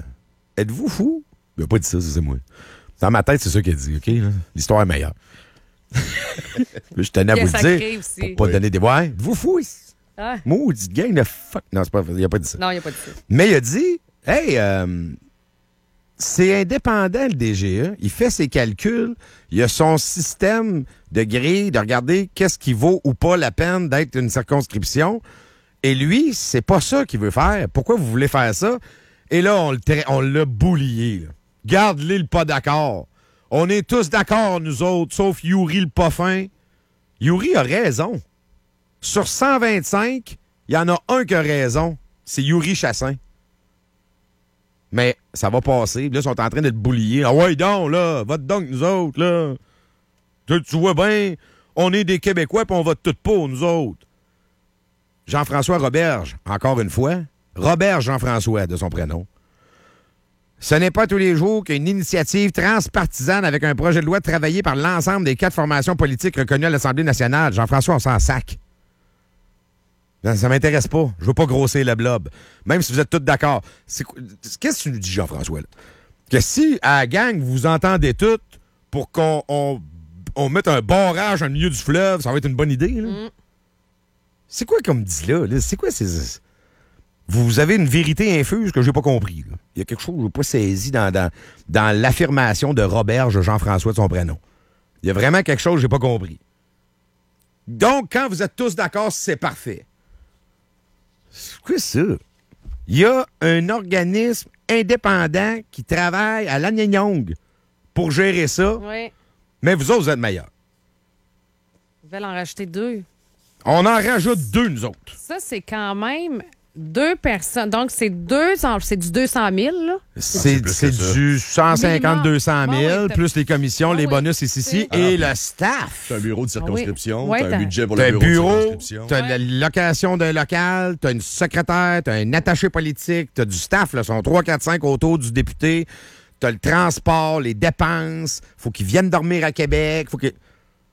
fou? Il n'a pas dit ça, c'est moi. Dans ma tête, c'est ça qu'il a dit, OK? Là? L'histoire est meilleure. Je tenais à vous le dire aussi. pour pas donner des... Ouais, êtes-vous fou? Ah. Maudit gang de fuck. Non, c'est pas... il n'a pas dit ça. Non, il n'a pas dit ça. Mais il a dit, hey, c'est indépendant, le DGE. Il fait ses calculs. Il a son système de grille, de regarder qu'est-ce qui vaut ou pas la peine d'être une circonscription. Et lui, c'est pas ça qu'il veut faire. Pourquoi vous voulez faire ça? Et là, on l'a boulié. Là. Garde-les le pas d'accord. On est tous d'accord, nous autres, sauf Yuri le pas fin. Yuri a raison. Sur 125, il y en a un qui a raison. C'est Yuri Chassin. Mais ça va passer. Là, ils sont en train d'être bouliés. Ah ouais, donc, là, vote donc, nous autres, là. Tu vois bien, on est des Québécois puis on vote tout pour, nous autres. Jean-François Roberge, encore une fois. Robert Jean-François, de son prénom. Ce n'est pas tous les jours qu'une initiative transpartisane avec un projet de loi travaillé par l'ensemble des 4 formations politiques reconnues à l'Assemblée nationale. Jean-François, on s'en sac. Ça m'intéresse pas. Je veux pas grossir le blob. Même si vous êtes tous d'accord. Qu'est-ce que tu nous dis, Jean-François? Là? Que si, à la gang, vous entendez toutes pour qu'on mette un barrage au milieu du fleuve, ça va être une bonne idée, là? C'est quoi comme dit là? C'est quoi ces... Vous avez une vérité infuse que j'ai pas compris. Là. Il y a quelque chose que je n'ai pas saisi dans l'affirmation de Robert Jean-François de son prénom. Il y a vraiment quelque chose que j'ai pas compris. Donc, quand vous êtes tous d'accord, c'est parfait. C'est quoi ça? Il y a un organisme indépendant qui travaille à l'Anyanyong pour gérer ça. Oui. Mais vous autres, vous êtes meilleurs. Ils veulent en rajouter 2. On en rajoute 2, nous autres. Ça, c'est quand même 2 personnes. Donc, c'est du 200 000, là? C'est du 150-200 000, plus les commissions, les bonus ici, et le staff. T'as un bureau de circonscription, oui. t'as un budget pour le bureau de circonscription. T'as la location d'un local, t'as une secrétaire, t'as un attaché politique, t'as du staff, là, sont 3, 4, 5 autour du député, t'as le transport, les dépenses, faut qu'ils viennent dormir à Québec, faut que...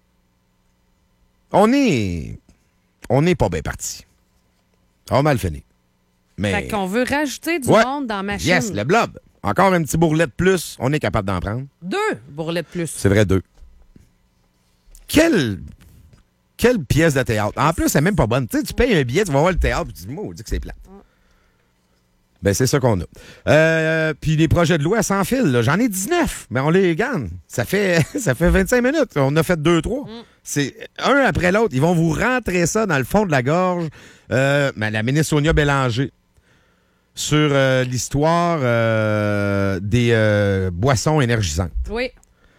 On est pas bien parti. On va mal fini. Mais... Fait qu'on veut rajouter du monde dans la machine. Yes, le blob. Encore un petit bourrelet de plus, on est capable d'en prendre. 2 bourrelets de plus. C'est vrai, 2. Quelle pièce de théâtre. En plus, c'est même pas bonne. Tu sais, tu payes un billet, tu vas voir le théâtre, puis tu dis, moi, on dit que c'est plate. Ben, c'est ça qu'on a. Puis les projets de loi sans fil, là, j'en ai 19, mais on les gagne. Ça fait 25 minutes. On a fait 2-3. C'est un après l'autre. Ils vont vous rentrer ça dans le fond de la gorge. La ministre Sonia Bélanger sur l'histoire des boissons énergisantes. Oui.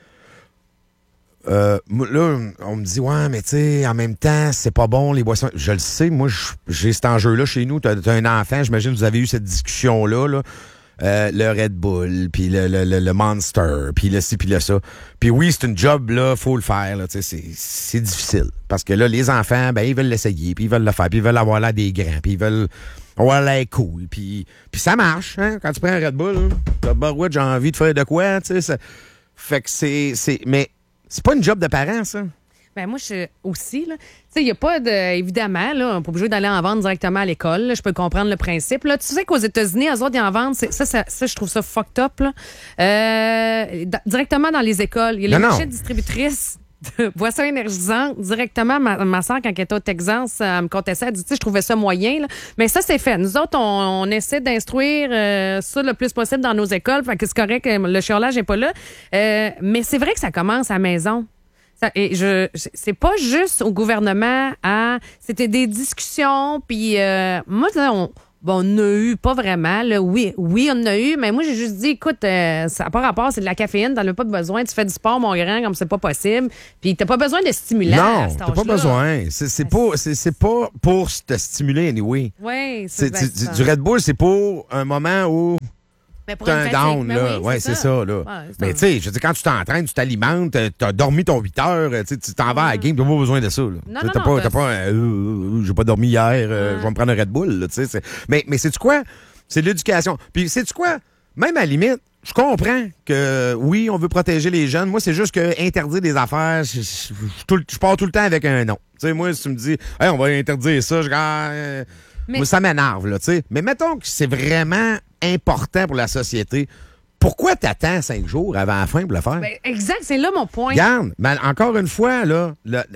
Là, on me dit, ouais, mais tu sais, en même temps, c'est pas bon, les boissons. Je le sais, moi, j'ai cet enjeu-là chez nous. T'as un enfant, j'imagine que vous avez eu cette discussion-là, là. Le Red Bull, puis le Monster, puis le ci, puis le ça. Puis oui, c'est une job, là, faut le faire, là, tu sais, c'est difficile. Parce que là, les enfants, ben, ils veulent l'essayer, puis ils veulent le faire, puis ils veulent avoir l'air des grands, puis ils veulent avoir l'air cool, puis ça marche, hein, quand tu prends un Red Bull, hein, t'as barouette, j'ai envie de faire de quoi, tu sais, fait que mais c'est pas une job de parent, ça. Ben moi, aussi, là. Tu sais, il n'y a pas de. Évidemment, là, on n'est pas obligé d'aller en vendre directement à l'école. Là. Je peux comprendre le principe. Là. Tu sais qu'aux États-Unis, eux autres, ils en vendent. Ça, je trouve ça fucked up, là. Directement dans les écoles. Il y a les marchés distributrices de boissons énergisantes. Directement, ma soeur, quand elle était au Texas, elle me contait ça. Elle dit, tu sais, je trouvais ça moyen, là. Mais ça, c'est fait. Nous autres, on essaie d'instruire ça le plus possible dans nos écoles. Fait que c'est correct, le chiolage n'est pas là. Mais c'est vrai que ça commence à la maison. C'est pas juste au gouvernement c'était des discussions, puis moi, on en a eu pas vraiment. Là. Oui, on en a eu, mais moi, j'ai juste dit, écoute, ça n'a pas rapport, c'est de la caféine, t'en as pas besoin, tu fais du sport, mon grand, comme c'est pas possible, puis t'as pas besoin de stimulant. Non, t'as pas besoin. C'est pas pour te stimuler, anyway. Oui, du Red Bull, c'est pour un moment où... T'as un down, là. Oui, c'est ça, là. Ouais, mais tu sais, je veux dire, quand tu t'entraînes, tu t'alimentes, t'as dormi ton 8 heures, tu t'en vas à la game, t'as pas besoin de ça, là. Non, t'as pas j'ai pas dormi hier, je vais me prendre un Red Bull, là, tu sais. Mais sais-tu quoi? C'est de l'éducation. Puis sais-tu quoi? Même à la limite, je comprends que, oui, on veut protéger les jeunes. Moi, c'est juste que interdire des affaires, je pars tout le temps avec un non. Tu sais, moi, si tu me dis, hey, on va interdire ça, moi, ça m'énerve, là, tu sais. Mais mettons que c'est vraiment important pour la société. Pourquoi t'attends 5 jours avant la fin pour le faire? Ben, exact, c'est là mon point. Regarde, mais encore une fois, là,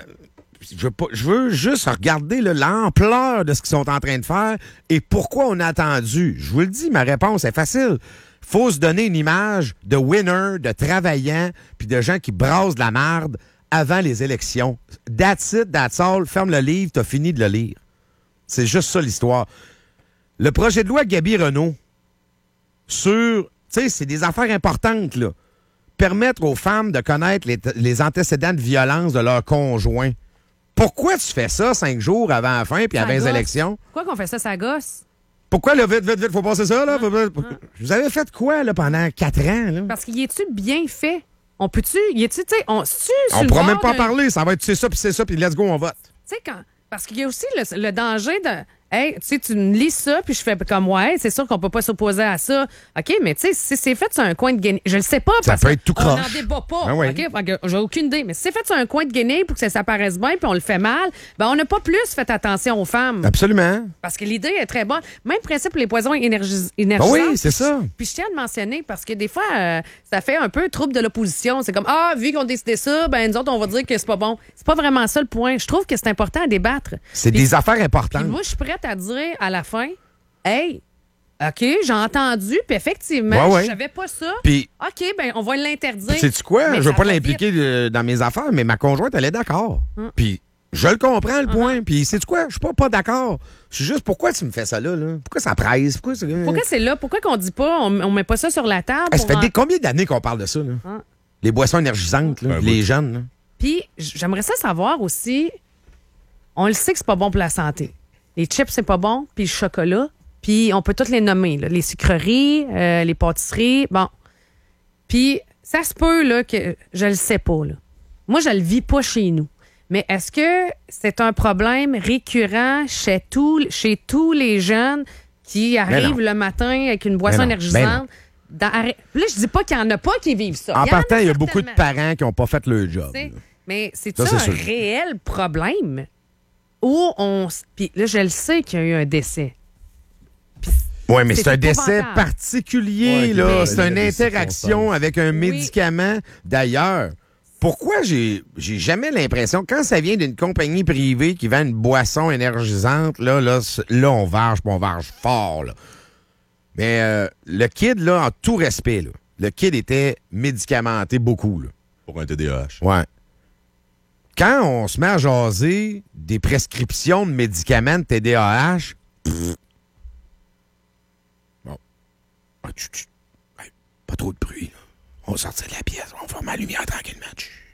je veux juste regarder l'ampleur de ce qu'ils sont en train de faire et pourquoi on a attendu. Je vous le dis, ma réponse est facile. Faut se donner une image de winner, de travaillant, puis de gens qui brassent de la marde avant les élections. That's it, that's all. Ferme le livre, t'as fini de le lire. C'est juste ça l'histoire. Le projet de loi Gaby Renault sur, tu sais, c'est des affaires importantes, là. Permettre aux femmes de connaître les antécédents de violence de leur conjoint. Pourquoi tu fais ça 5 jours avant la fin puis avant les élections? Pourquoi qu'on fait ça, ça gosse? Pourquoi, là, vite, faut passer ça, là? Vous avez fait quoi, là, pendant 4 ans, là? Parce qu'il est-tu bien fait? On peut-tu, tu sais, on pourra même pas en parler. Ça va être c'est ça, puis let's go, on vote. Tu sais, parce qu'il y a aussi le danger de... Hey, tu sais, tu me lis ça, puis je fais comme, ouais, c'est sûr qu'on peut pas s'opposer à ça. OK, mais tu sais, si c'est fait sur un coin de Guinée, je le sais pas, ça parce peut être tout croche. On n'en débat pas. Ah oui. OK, j'ai aucune idée. Mais si c'est fait sur un coin de Guinée pour que ça paraisse bien, puis on le fait mal, ben on n'a pas plus fait attention aux femmes. Absolument. Parce que l'idée est très bonne. Même principe pour les poisons énergisants. Oui, c'est ça. Puis je tiens à le mentionner parce que des fois, ça fait un peu trouble de l'opposition. C'est comme, vu qu'on a décidé ça, ben nous autres, on va dire que c'est pas bon. C'est pas vraiment ça le point. Je trouve que c'est important à débattre. C'est des affaires importantes. Puis moi, je suis prête à dire à la fin, hey, OK, j'ai entendu, puis effectivement, je savais pas ça. Puis, OK, ben on va l'interdire. Sais-tu quoi? Je veux pas l'impliquer dans mes affaires, mais ma conjointe, elle est d'accord. Puis, je le comprends, le point. Puis, sais-tu quoi? Je suis pas d'accord. Je suis juste, pourquoi tu me fais ça là? Pourquoi ça presse? Pourquoi c'est là? Pourquoi qu'on dit pas, on met pas ça sur la table? Ça fait combien d'années qu'on parle de ça, là? Les boissons énergisantes, là, les jeunes, là. Puis, j'aimerais ça savoir aussi, on le sait que c'est pas bon pour la santé. Les chips, c'est pas bon, puis le chocolat, puis on peut toutes les nommer, là, les sucreries, les pâtisseries, bon. Puis ça se peut là que je le sais pas, là. Moi, je le vis pas chez nous. Mais est-ce que c'est un problème récurrent chez tous les jeunes qui arrivent le matin avec une boisson énergisante? Là, je dis pas qu'il y en a pas qui vivent ça. En partant, il y a beaucoup de parents qui n'ont pas fait leur job. Mais c'est-tu un réel problème? Puis là, je le sais qu'il y a eu un décès. Oui, mais c'est un décès particulier, là. C'est une interaction avec un médicament. D'ailleurs, pourquoi j'ai jamais l'impression, quand ça vient d'une compagnie privée qui vend une boisson énergisante, là on varge, puis on varge fort, là. Mais le kid, là, en tout respect, là, le kid était médicamenté beaucoup, là. Pour un TDAH. Ouais. Quand on se met à jaser des prescriptions de médicaments de TDAH, bon. Pas trop de bruit, là. On va sortir de la pièce, on va faire ma lumière tranquillement.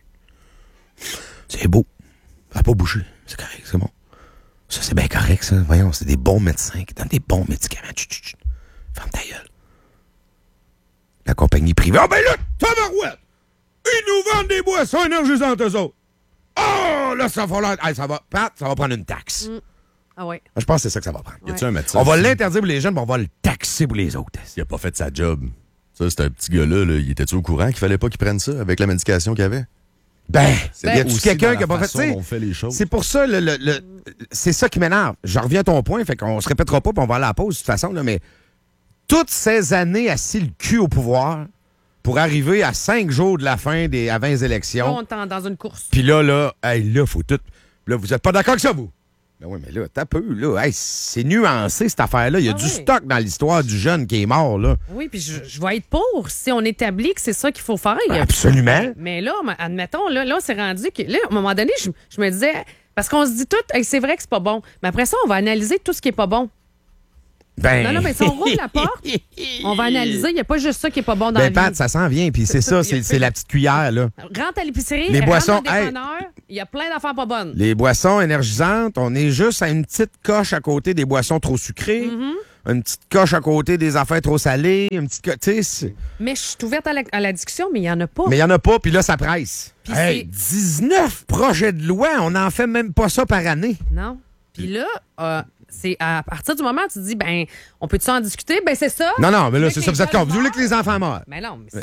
C'est beau. Ça va pas bouger. C'est correct, c'est bon. Ça, c'est bien correct, ça. Voyons, c'est des bons médecins qui donnent des bons médicaments. Ferme ta gueule. La compagnie privée. Ah ben là, tabarouette! Ils nous vendent des boissons énergisantes, eux autres. Oh, là, ça va prendre une taxe. Ah ouais. Je pense que c'est ça que ça va prendre. Y a-tu un médecin? On va l'interdire pour les jeunes, mais on va le taxer pour les autres. Il a pas fait sa job. Ça, c'est un petit gars-là, il était-tu au courant qu'il fallait pas qu'il prenne ça avec la médication qu'il avait? y a-tu quelqu'un qui a pas fait on fait les choses. C'est pour ça, c'est ça qui m'énerve. Je reviens à ton point, fait qu'on se répétera pas, puis on va aller à la pause de toute façon, là, mais toutes ces années assis le cul au pouvoir pour arriver à 5 jours de la fin à 20 élections. Là, on est dans une course. Puis là, faut tout... Là, vous êtes pas d'accord avec ça, vous? Ben oui, mais là, t'as peu, là. Hey, c'est nuancé, cette affaire-là. Il y a du stock dans l'histoire du jeune qui est mort, là. Oui, puis je vais être pour si on établit que c'est ça qu'il faut faire. Ben absolument. Mais là, admettons, là, on s'est rendu que... Là, à un moment donné, je me disais... Parce qu'on se dit tout, hey, c'est vrai que c'est pas bon. Mais après ça, on va analyser tout ce qui est pas bon. Non, mais si on roule la porte, on va analyser. Il n'y a pas juste ça qui est pas bon dans la vie. Pat, ça s'en vient, puis c'est ça, c'est la petite cuillère, là. Rentre à l'épicerie, les boissons, rentre dans le dépanneur, il y a plein d'affaires pas bonnes. Les boissons énergisantes, on est juste à une petite coche à côté des boissons trop sucrées, une petite coche à côté des affaires trop salées, une petite coche, Mais je suis ouverte à la discussion, mais il n'y en a pas. Mais il n'y en a pas, puis là, ça presse. Hey, 19 projets de loi, on n'en fait même pas ça par année. Non. Puis là... c'est à partir du moment où tu te dis, ben, on peut-tu en discuter? Ben, c'est ça. Non, mais là, c'est ça, vous êtes con. Vous voulez que les enfants meurent? Mais non, mais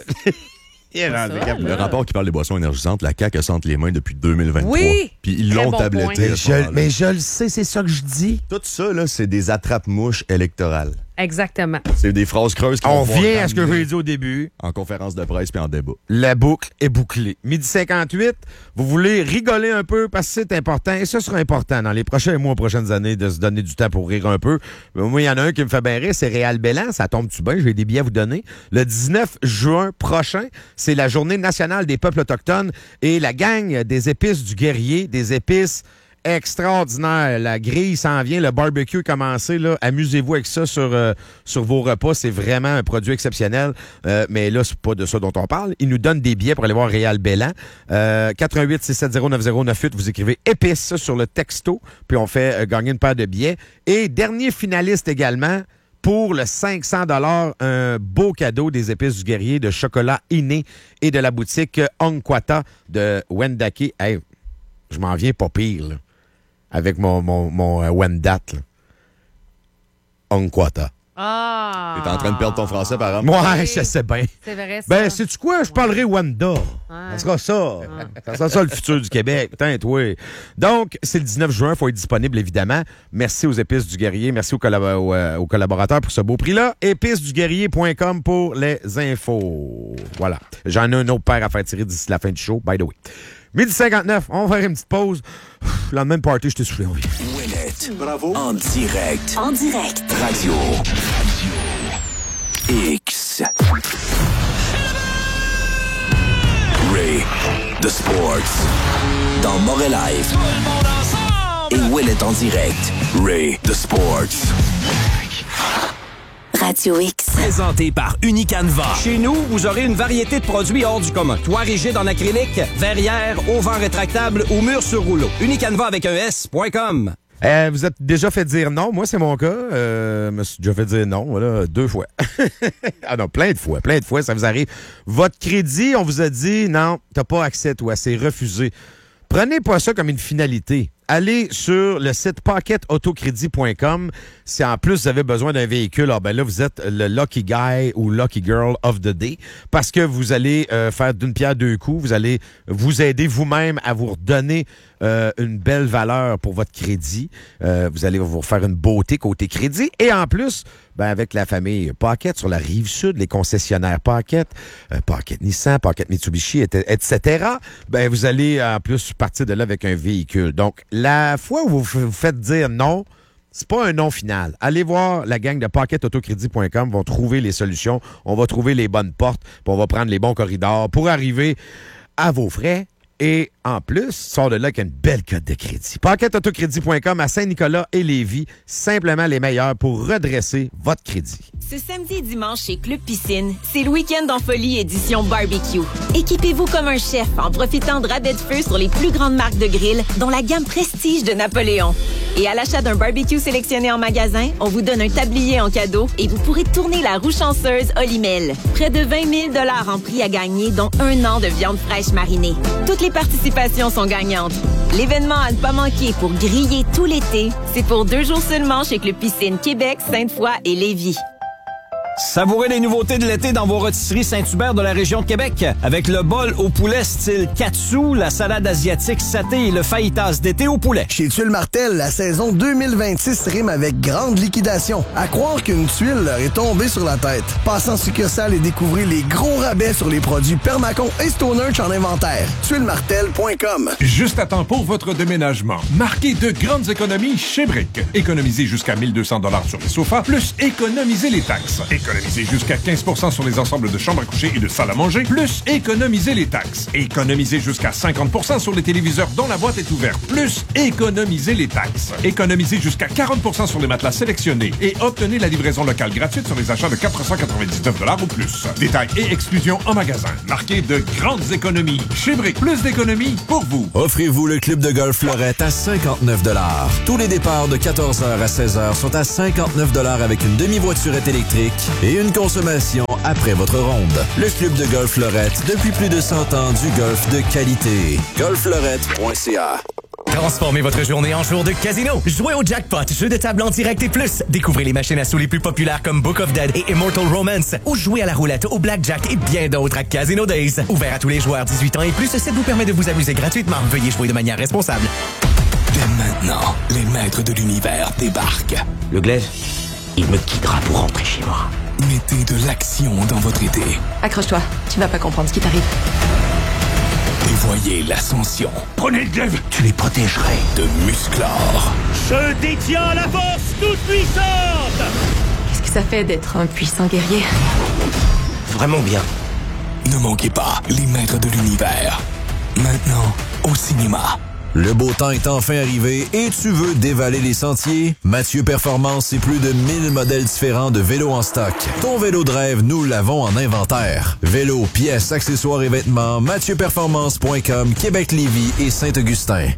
le rapport qui parle des boissons énergisantes, la CAQ sent les mains depuis 2023. Oui! Puis ils l'ont tabletté. Mais je le sais, c'est ça que je dis. Tout ça, là, c'est des attrape-mouches électorales. Exactement. C'est des phrases creuses qui on vient à ce que j'ai dit au début. En conférence de presse puis en débat. La boucle est bouclée. 12h58, vous voulez rigoler un peu parce que c'est important. Et ce sera important dans les prochains mois, prochaines années, de se donner du temps pour rire un peu. Mais moi, il y en a un qui me fait bien rire, c'est Réal Bellan. Ça tombe-tu bien? J'ai des billets à vous donner. Le 19 juin prochain, c'est la Journée nationale des peuples autochtones et la gang des épices du guerrier, des épices extraordinaire. La grille s'en vient, le barbecue est commencé. Là. Amusez-vous avec ça sur vos repas. C'est vraiment un produit exceptionnel. Mais là, c'est pas de ça dont on parle. Ils nous donnent des billets pour aller voir Réal Bellan. 88 670 9098. Vous écrivez épices sur le texto, puis on fait gagner une paire de billets. Et dernier finaliste également, pour le 500 $, un beau cadeau des épices du guerrier de chocolat inné et de la boutique Onkwata de Wendake. Hey, je m'en viens pas pire, là. Avec mon Wendat, Onkwata. Ah! T'es en train de perdre ton français, par exemple? Ouais, je sais bien. C'est vrai, ça. Ben, sais-tu quoi? Je parlerai Wanda. Ça sera ça. Ça sera ça, le futur du Québec. Putain, oui. Donc, c'est le 19 juin. Il faut être disponible, évidemment. Merci aux Épices du Guerrier. Merci aux collaborateurs pour ce beau prix-là. Épicesduguerrier.com pour les infos. Voilà. J'en ai un autre paire à faire tirer d'ici la fin du show, by the way. 12h59, on va faire une petite pause. Le lendemain de party, je t'ai soufflé, on vient. Ouellet, bravo. En direct. Radio X. Ray, The Sports. Dans Montréal Live. Et Ouellet en direct. Ray, The Sports. Radio X. Présenté par Unicanva. Chez nous, vous aurez une variété de produits hors du commun. Toit rigide en acrylique, verrière, auvent rétractable ou mur sur rouleau. Unicanva avec un S.com. Vous êtes déjà fait dire non. Moi, c'est mon cas. Je me suis déjà fait dire non, voilà, 2 fois. Ah non, plein de fois, ça vous arrive. Votre crédit, on vous a dit, non, t'as pas accès, toi, c'est refusé. Prenez pas ça comme une finalité. Allez sur le site pocketautocredit.com. Si en plus vous avez besoin d'un véhicule, alors ben là, vous êtes le lucky guy ou lucky girl of the day parce que vous allez faire d'une pierre deux coups. Vous allez vous aider vous-même à vous redonner une belle valeur pour votre crédit. Vous allez vous faire une beauté côté crédit. Et en plus, ben avec la famille Pocket sur la Rive-Sud, les concessionnaires Pocket, Pocket Nissan, Pocket Mitsubishi, etc., ben vous allez en plus partir de là avec un véhicule. Donc, la fois où vous faites dire non, c'est pas un non final. Allez voir la gang de pocketautocredit.com, vont trouver les solutions, on va trouver les bonnes portes, puis on va prendre les bons corridors pour arriver à vos frais. Et en plus, sort de là avec une belle cote de crédit. Pocketautocredit.com à Saint-Nicolas et Lévis, simplement les meilleurs pour redresser votre crédit. Ce samedi et dimanche chez Club Piscine, c'est le week-end en folie édition barbecue. Équipez-vous comme un chef en profitant de rabais de feu sur les plus grandes marques de grill, dont la gamme Prestige de Napoléon. Et à l'achat d'un barbecue sélectionné en magasin, on vous donne un tablier en cadeau et vous pourrez tourner la roue chanceuse Olimel. Près de 20 000 $ en prix à gagner, dont 1 an de viande fraîche marinée. Toutes les participations sont gagnantes. L'événement à ne pas manquer pour griller tout l'été, c'est pour 2 jours seulement chez Club Piscine Québec, Sainte-Foy et Lévis. Savourez les nouveautés de l'été dans vos rôtisseries Saint-Hubert de la région de Québec. Avec le bol au poulet style katsu, la salade asiatique saté et le fajitas d'été au poulet. Chez Tuile Martel, la saison 2026 rime avec grande liquidation. À croire qu'une tuile leur est tombée sur la tête. Passez en succursale et découvrez les gros rabais sur les produits Permacon et Stonehenge en inventaire. Tuilemartel.com. Juste à temps pour votre déménagement. Marquez de grandes économies chez Brick. Économisez jusqu'à 1200 $ sur les sofas, plus économisez les taxes. Économisez jusqu'à 15% sur les ensembles de chambres à coucher et de salles à manger, plus économisez les taxes. Économisez jusqu'à 50% sur les téléviseurs dont la boîte est ouverte, plus économisez les taxes. Économisez jusqu'à 40% sur les matelas sélectionnés et obtenez la livraison locale gratuite sur les achats de 499 $ ou plus. Détails et exclusions en magasin. Marquez de grandes économies. Chez Brick, plus d'économies pour vous. Offrez-vous le club de golf Fleurette à 59 $. Tous les départs de 14h à 16h sont à 59 $ avec une demi-voiturette électrique et une consommation après votre ronde. Le club de golf Fleurette, depuis plus de 100 ans, du golf de qualité. golffleurette.ca. Transformez votre journée en jour de casino. Jouez au jackpot, jeu de table en direct et plus. Découvrez les machines à sous les plus populaires comme Book of Dead et Immortal Romance. Ou jouez à la roulette, au blackjack et bien d'autres à Casino Days. Ouvert à tous les joueurs 18 ans et plus, ça vous permet de vous amuser gratuitement. Veuillez jouer de manière responsable. Dès maintenant, les maîtres de l'univers débarquent. Le glaive, il me guidera pour rentrer chez moi. Mettez de l'action dans votre été. Accroche-toi, tu vas pas comprendre ce qui t'arrive. Et voyez l'ascension. Prenez le glaive, tu les protégerais. De Musclor. Je détiens la force toute puissante. Qu'est-ce que ça fait d'être un puissant guerrier? Vraiment bien. Ne manquez pas les maîtres de l'univers. Maintenant, au cinéma. Le beau temps est enfin arrivé et tu veux dévaler les sentiers? Mathieu Performance, c'est plus de 1000 modèles différents de vélos en stock. Ton vélo de rêve, nous l'avons en inventaire. Vélos, pièces, accessoires et vêtements, MathieuPerformance.com, Québec-Lévis et Saint-Augustin.